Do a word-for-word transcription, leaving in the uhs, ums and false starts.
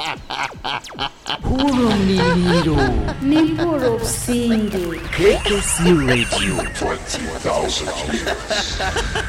Puro Nilo ni puro msingi. K K C Radio twenty thousand years.